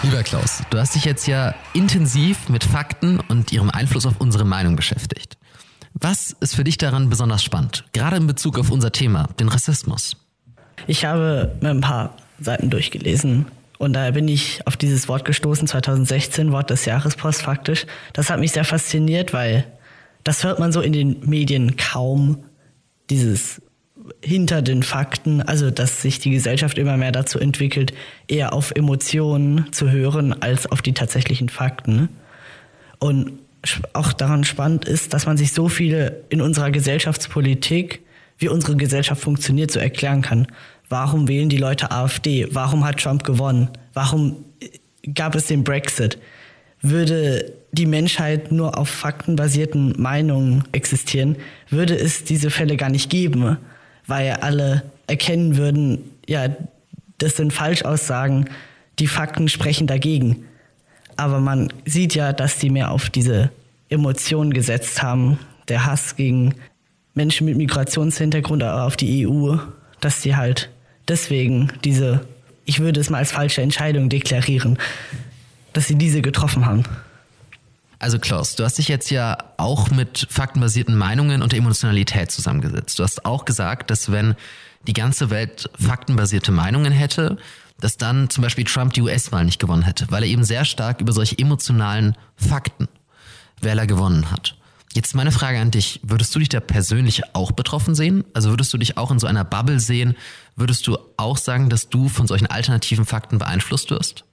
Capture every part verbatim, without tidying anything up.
Lieber Klaus, du hast dich jetzt ja intensiv mit Fakten und ihrem Einfluss auf unsere Meinung beschäftigt. Was ist für dich daran besonders spannend, gerade in Bezug auf unser Thema, den Rassismus? Ich habe mir ein paar Seiten durchgelesen und da bin ich auf dieses Wort gestoßen, zwanzig sechzehn, Wort des Jahres postfaktisch. Das hat mich sehr fasziniert, weil das hört man so in den Medien kaum, dieses hinter den Fakten, also dass sich die Gesellschaft immer mehr dazu entwickelt, eher auf Emotionen zu hören, als auf die tatsächlichen Fakten. Und auch daran spannend ist, dass man sich so viele in unserer Gesellschaftspolitik, wie unsere Gesellschaft funktioniert, so erklären kann. Warum wählen die Leute AfD? Warum hat Trump gewonnen? Warum gab es den Brexit? Würde die Menschheit nur auf faktenbasierten Meinungen existieren, würde es diese Fälle gar nicht geben, weil alle erkennen würden, ja, das sind Falschaussagen, die Fakten sprechen dagegen. Aber man sieht ja, dass die mehr auf diese Emotionen gesetzt haben, der Hass gegen Menschen mit Migrationshintergrund, aber auf die E U, dass die halt deswegen diese, ich würde es mal als falsche Entscheidung deklarieren, dass sie diese getroffen haben. Also Klaus, du hast dich jetzt ja auch mit faktenbasierten Meinungen und der Emotionalität zusammengesetzt. Du hast auch gesagt, dass wenn die ganze Welt faktenbasierte Meinungen hätte, dass dann zum Beispiel Trump die U S-Wahl nicht gewonnen hätte, weil er eben sehr stark über solche emotionalen Fakten Wähler gewonnen hat. Jetzt meine Frage an dich, würdest du dich da persönlich auch betroffen sehen? Also würdest du dich auch in so einer Bubble sehen? Würdest du auch sagen, dass du von solchen alternativen Fakten beeinflusst wirst?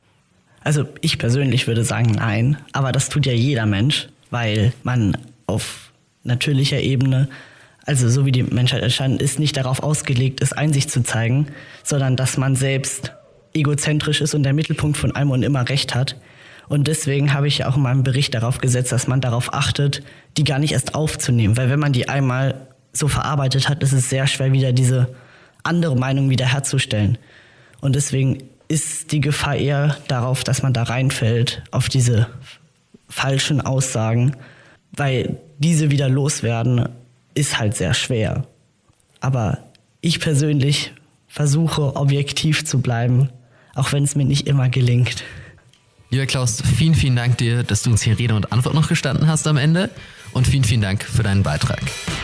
Also ich persönlich würde sagen nein, aber das tut ja jeder Mensch, weil man auf natürlicher Ebene, also so wie die Menschheit entstanden ist, nicht darauf ausgelegt ist, Einsicht zu zeigen, sondern dass man selbst egozentrisch ist und der Mittelpunkt von allem und immer Recht hat. Und deswegen habe ich ja auch in meinem Bericht darauf gesetzt, dass man darauf achtet, die gar nicht erst aufzunehmen. Weil wenn man die einmal so verarbeitet hat, ist es sehr schwer, wieder diese andere Meinung wiederherzustellen. Und deswegen ist die Gefahr eher darauf, dass man da reinfällt, auf diese falschen Aussagen, weil diese wieder loswerden, ist halt sehr schwer. Aber ich persönlich versuche, objektiv zu bleiben, auch wenn es mir nicht immer gelingt. Lieber Klaus, vielen, vielen Dank dir, dass du uns hier Rede und Antwort noch gestanden hast am Ende und vielen, vielen Dank für deinen Beitrag.